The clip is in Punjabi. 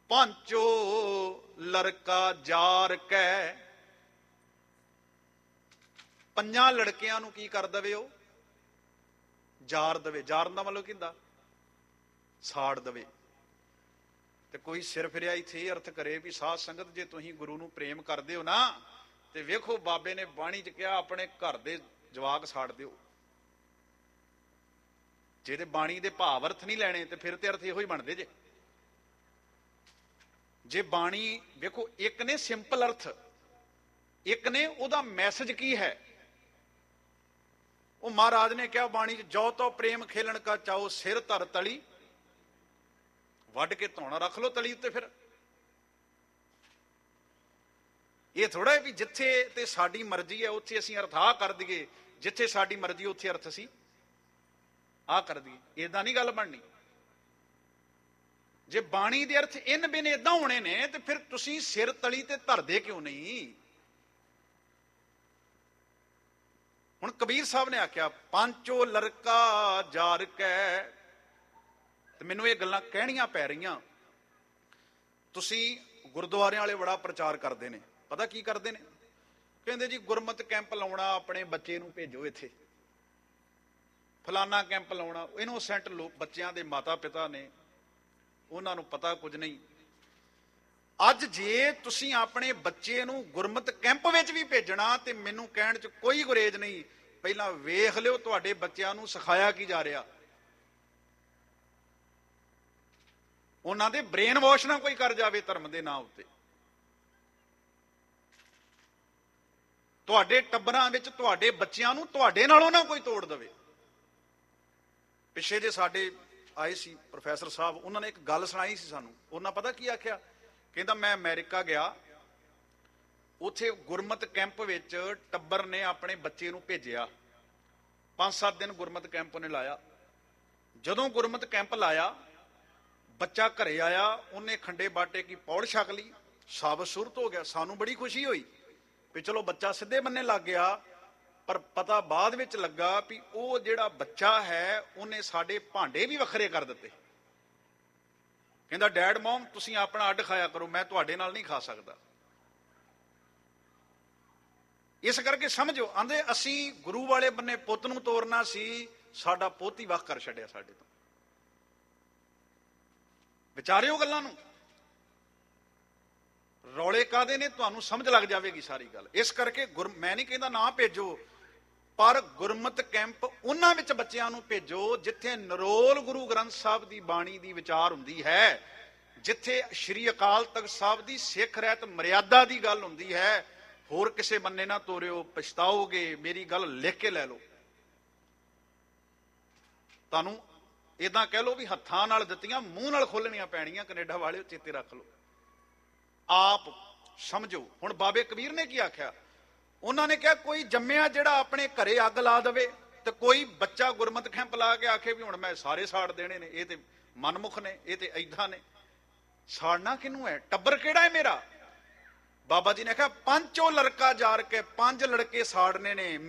ਪਾਂਚੋ ਲੜਕਾ ਜਾਰ ਕੈ। ਪੰਜਾਂ ਲੜਕਿਆਂ ਨੂੰ ਕੀ ਕਰ ਦਵੇ? ਉਹ ਜਾਰ ਦਵੇ। ਜਾਰਨ ਦਾ ਮਤਲਬ ਕੀ ਹੁੰਦਾ? ਸਾੜ ਦਵੇ। ਤੇ ਕੋਈ ਸਿਰ ਫਿਰਿਆ ਇੱਥੇ ਇਹ ਅਰਥ ਕਰੇ ਵੀ ਸਾਧ ਸੰਗਤ ਜੇ ਤੁਸੀਂ ਗੁਰੂ ਨੂੰ ਪ੍ਰੇਮ ਕਰਦੇ ਹੋ ਨਾ, ਤੇ ਵੇਖੋ ਬਾਬੇ ਨੇ ਬਾਣੀ ਚ ਕਿਹਾ ਆਪਣੇ ਘਰ ਦੇ ਜਵਾਕ ਸਾੜ ਦਿਓ। ਜੇ ਤੇ ਬਾਣੀ ਦੇ ਭਾਵ ਅਰਥ ਨਹੀਂ ਲੈਣੇ ਤੇ ਫਿਰ ਤੇ ਅਰਥ ਇਹੋ ਹੀ ਬਣਦੇ ਜੇ। ਜੇ ਬਾਣੀ ਵੇਖੋ, ਇੱਕ ਨੇ ਸਿੰਪਲ ਅਰਥ, ਇੱਕ ਨੇ ਉਹਦਾ ਮੈਸੇਜ ਕੀ ਹੈ। ਉਹ ਮਹਾਰਾਜ ਨੇ ਕਿਹਾ ਬਾਣੀ ਚ, ਜੋ ਤੋ ਪ੍ਰੇਮ ਖੇਲਣ ਕਾ ਚਾਓ, ਸਿਰ ਧਰ ਤਲੀ, ਵੱਢ ਕੇ ਧੌਣਾ ਰੱਖ ਲੋ ਤਲੀ ਉੱਤੇ। ਫਿਰ ਇਹ ਥੋੜਾ ਵੀ ਜਿੱਥੇ ਤੇ ਸਾਡੀ ਮਰਜ਼ੀ ਹੈ ਉੱਥੇ ਅਸੀਂ ਅਰਥ ਆਹ ਕਰ ਦਈਏ, ਜਿੱਥੇ ਸਾਡੀ ਮਰਜ਼ੀ ਉੱਥੇ ਅਰਥ ਅਸੀਂ ਆਹ ਕਰ ਦਈਏ। ਏਦਾਂ ਨਹੀਂ ਗੱਲ ਬਣਨੀ। ਜੇ ਬਾਣੀ ਦੇ ਅਰਥ ਇਨ ਬਿਨ ਏਦਾਂ ਹੋਣੇ ਨੇ ਤੇ ਫਿਰ ਤੁਸੀਂ ਸਿਰ ਤਲੀ ਤੇ ਧਰਦੇ ਕਿਉਂ ਨਹੀਂ? ਹੁਣ ਕਬੀਰ ਸਾਹਿਬ ਨੇ ਆਖਿਆ ਪਾਂਚੋ ਲੜਕਾ ਜਾਰ ਕੈ। ਤੇ ਮੈਨੂੰ ਇਹ ਗੱਲਾਂ ਕਹਿਣੀਆਂ ਪੈ ਰਹੀਆਂ। ਤੁਸੀਂ ਗੁਰਦੁਆਰਿਆਂ ਵਾਲੇ ਬੜਾ ਪ੍ਰਚਾਰ ਕਰਦੇ ਨੇ। ਪਤਾ ਕੀ ਕਰਦੇ ਨੇ? ਕਹਿੰਦੇ ਜੀ ਗੁਰਮਤਿ ਕੈਂਪ ਲਾਉਣਾ, ਆਪਣੇ ਬੱਚੇ ਨੂੰ ਭੇਜੋ ਇੱਥੇ, ਫਲਾਨਾ ਕੈਂਪ ਲਾਉਣਾ। ਇਨੋਸੈਂਟ ਲੋਕ ਬੱਚਿਆਂ ਦੇ ਮਾਤਾ ਪਿਤਾ ਨੇ, ਉਹਨਾਂ ਨੂੰ ਪਤਾ ਕੁਝ ਨਹੀਂ। ਅੱਜ ਜੇ ਤੁਸੀਂ ਆਪਣੇ ਬੱਚੇ ਨੂੰ ਗੁਰਮਤਿ ਕੈਂਪ ਵਿੱਚ ਵੀ ਭੇਜਣਾ ਤੇ ਮੈਨੂੰ ਕਹਿਣ ਚ ਕੋਈ ਗੁਰੇਜ਼ ਨਹੀਂ, ਪਹਿਲਾਂ ਵੇਖ ਲਿਓ ਤੁਹਾਡੇ ਬੱਚਿਆਂ ਨੂੰ ਸਿਖਾਇਆ ਕੀ ਜਾ ਰਿਹਾ। ਉਹਨਾਂ ਦੇ ਬ੍ਰੇਨ ਵਾਸ਼ ਨਾ ਕੋਈ ਕਰ ਜਾਵੇ ਧਰਮ ਦੇ ਨਾਂ ਉੱਤੇ। ਤੁਹਾਡੇ ਟੱਬਰਾਂ ਵਿੱਚ ਤੁਹਾਡੇ ਬੱਚਿਆਂ ਨੂੰ ਤੁਹਾਡੇ ਨਾਲੋਂ ਨਾ ਕੋਈ ਤੋੜ ਦੇਵੇ। ਪਿੱਛੇ ਜੇ ਸਾਡੇ ਆਏ ਸੀ ਪ੍ਰੋਫੈਸਰ ਸਾਹਿਬ, ਉਹਨਾਂ ਨੇ ਇੱਕ ਗੱਲ ਸੁਣਾਈ ਸੀ ਸਾਨੂੰ। ਉਹਨਾਂ ਪਤਾ ਕੀ ਆਖਿਆ? ਕਹਿੰਦਾ ਮੈਂ ਅਮਰੀਕਾ ਗਿਆ, ਉੱਥੇ ਗੁਰਮਤਿ ਕੈਂਪ ਵਿੱਚ ਟੱਬਰ ਨੇ ਆਪਣੇ ਬੱਚੇ ਨੂੰ ਭੇਜਿਆ। 5-7 ਦਿਨ ਗੁਰਮਤਿ ਕੈਂਪ ਉਹਨੇ ਲਾਇਆ। ਜਦੋਂ ਗੁਰਮਤਿ ਕੈਂਪ ਲਾਇਆ, ਬੱਚਾ ਘਰੇ ਆਇਆ, ਉਹਨੇ ਖੰਡੇ ਬਾਟੇ ਕੀ ਪੌੜ ਛਕ ਲਈ, ਸਾਬਤ ਸੁਰਤ ਹੋ ਗਿਆ। ਸਾਨੂੰ ਬੜੀ ਖੁਸ਼ੀ ਹੋਈ ਵੀ ਚਲੋ ਬੱਚਾ ਸਿੱਧੇ ਬੰਨੇ ਲੱਗ ਗਿਆ। ਪਰ ਪਤਾ ਬਾਅਦ ਵਿੱਚ ਲੱਗਾ ਵੀ ਉਹ ਜਿਹੜਾ ਬੱਚਾ ਹੈ ਉਹਨੇ ਸਾਡੇ ਭਾਂਡੇ ਵੀ ਵੱਖਰੇ ਕਰ ਦਿੱਤੇ। ਕਹਿੰਦਾ ਡੈਡ ਮੋਮ ਤੁਸੀਂ ਆਪਣਾ ਅੱਡ ਖਾਇਆ ਕਰੋ, ਮੈਂ ਤੁਹਾਡੇ ਨਾਲ ਨਹੀਂ ਖਾ ਸਕਦਾ। ਇਸ ਕਰਕੇ ਸਮਝੋ, ਆਂਦੇ ਅਸੀਂ ਗੁਰੂ ਵਾਲੇ ਬੰਨੇ ਪੁੱਤ ਨੂੰ ਤੋਰਨਾ ਸੀ, ਸਾਡਾ ਪੁੱਤ ਹੀ ਵੱਖ ਕਰ ਛੱਡਿਆ ਸਾਡੇ ਤੋਂ। ਵਿਚਾਰਿਓ ਗੱਲਾਂ ਨੂੰ। ਰੌਲੇ ਕਾਦੇ ਨੇ? ਤੁਹਾਨੂੰ ਸਮਝ ਲੱਗ ਜਾਵੇਗੀ ਸਾਰੀ ਗੱਲ। ਇਸ ਕਰਕੇ ਮੈਂ ਨਹੀਂ ਕਹਿੰਦਾ ਨਾ ਭੇਜੋ, ਪਰ ਗੁਰਮਤਿ ਕੈਂਪ ਉਹਨਾਂ ਵਿੱਚ ਬੱਚਿਆਂ ਨੂੰ ਭੇਜੋ ਜਿੱਥੇ ਨਿਰੋਲ ਗੁਰੂ ਗ੍ਰੰਥ ਸਾਹਿਬ ਦੀ ਬਾਣੀ ਦੀ ਵਿਚਾਰ ਹੁੰਦੀ ਹੈ, ਜਿੱਥੇ ਸ਼੍ਰੀ ਅਕਾਲ ਤਖਤ ਸਾਹਿਬ ਦੀ ਸਿੱਖ ਰਹਿਤ ਮਰਿਆਦਾ ਦੀ ਗੱਲ ਹੁੰਦੀ ਹੈ। ਹੋਰ ਕਿਸੇ ਬੰਨੇ ਨਾ ਤੋਰਿਓ, ਪਛਤਾਓਗੇ। ਮੇਰੀ ਗੱਲ ਲਿਖ ਕੇ ਲੈ ਲਓ। ਤੁਹਾਨੂੰ ਏਦਾਂ ਕਹਿ ਲਓ ਵੀ ਹੱਥਾਂ ਨਾਲ ਦਿੱਤੀਆਂ ਮੂੰਹ ਨਾਲ ਖੋਲਣੀਆਂ ਪੈਣੀਆਂ। ਕੈਨੇਡਾ ਵਾਲਿਓ ਚੇਤੇ ਰੱਖ ਲਓ, ਆਪ ਸਮਝੋ। ਹੁਣ ਬਾਬੇ ਕਬੀਰ ਨੇ ਕੀ ਆਖਿਆ? ਉਹਨਾਂ ਨੇ ਕਿਹਾ ਕੋਈ ਜੰਮਿਆ ਜਿਹੜਾ ਆਪਣੇ ਘਰੇ ਅੱਗ ਲਾ ਦੇਵੇ, ਤੇ ਕੋਈ ਬੱਚਾ ਗੁਰਮਤਿ ਕੈਂਪ ਲਾ ਕੇ ਆਖੇ ਵੀ ਹੁਣ ਮੈਂ ਸਾਰੇ ਸਾੜ ਦੇਣੇ ਨੇ, ਇਹ ਤੇ ਮਨਮੁਖ ਨੇ, ਇਹ ਤੇ ਏਦਾਂ ਨੇ। ਸਾੜਨਾ ਕਿਹਨੂੰ ਹੈ? ਟੱਬਰ ਕਿਹੜਾ ਹੈ ਮੇਰਾ? ਬਾਬਾ ਜੀ ਨੇ ਕਿਹਾ ਪੰਚੋ ਲੜਕਾ ਜਾਰ ਕੇ, 5 ਲੜਕੇ ਸਾੜਨੇ ਨੇ।